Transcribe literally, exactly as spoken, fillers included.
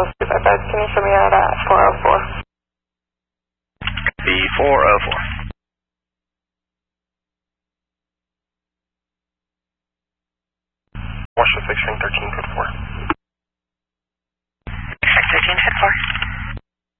Central Super Bus. Can you show me at uh, four oh four? The four oh four. Washington sixteen thirteen.